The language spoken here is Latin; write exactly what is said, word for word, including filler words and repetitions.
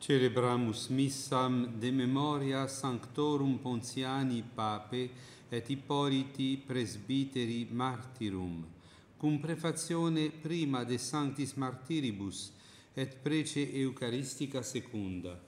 Celebramus missam de memoria sanctorum Pontiani Pape et Hippoliti presbiteri martyrum, cum prefazione prima de sanctis martyribus et prece Eucharistica secunda.